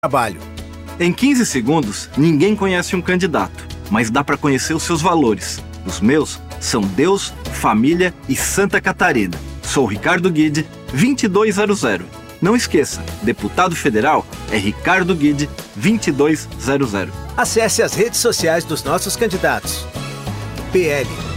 trabalho. Em 15 segundos, ninguém conhece um candidato, mas dá para conhecer os seus valores. Os meus são Deus, família e Santa Catarina. Sou Ricardo Guide, 2200. Não esqueça, deputado federal é Ricardo Guide, 2200. Acesse as redes sociais dos nossos candidatos. PL